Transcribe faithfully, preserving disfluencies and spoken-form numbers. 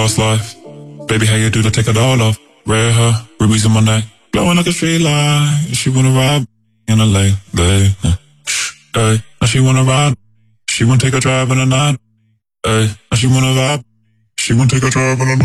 fast life. Baby, how you do to take it all off? Red hair, rubies in my neck, glowing like a street light. She wanna ride in a late, late, uh, hey. Now she wanna ride, she wanna take a drive in the night, hey. Now she wanna vibe, she wanna take a drive in the night.